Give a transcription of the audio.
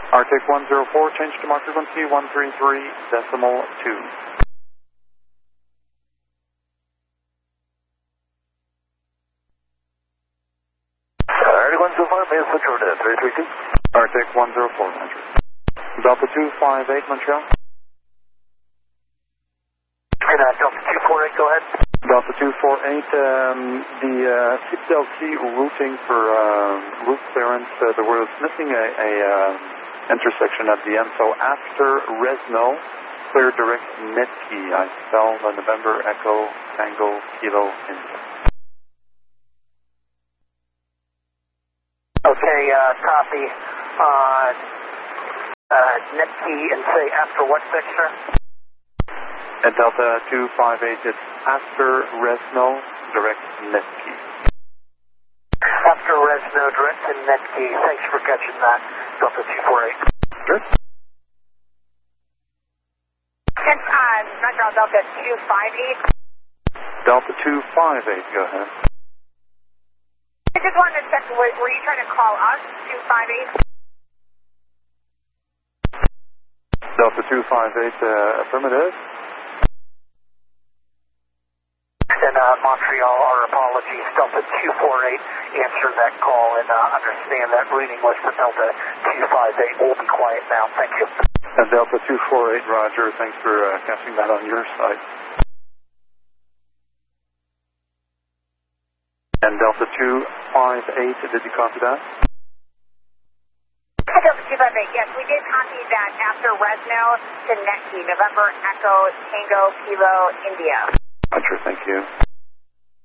Arctic 104, change to mark frequency 133.2. Arctic 104, may I switch over to 332? Arctic 104, Roger. Delta 258, Montreal. And Delta 248, go ahead. Delta 248, the CPLC routing for route clearance, there was missing a intersection at the end, so after Resno, clear direct Netki, I spelled November Echo Tango Kilo India. Okay, copy. Netki and say after what sector? At Delta 258, it's after Resno, direct Netki. After Resno, direct to Netki. Thanks for catching that, Delta 248. Good. Since Montreal Delta 258. Delta 258, go ahead. I just wanted to check, were you trying to call us, 258? Delta 258, affirmative. And Montreal, our apologies, Delta 248, answer that call and understand that reading was for Delta 258. We'll be quiet now. Thank you. And Delta 248, Roger, thanks for catching that on your side. And Delta 258, did you copy that? Delta 258, yes, we did copy that after Resno to Netki, November Echo Tango Kilo India. Roger, thank you.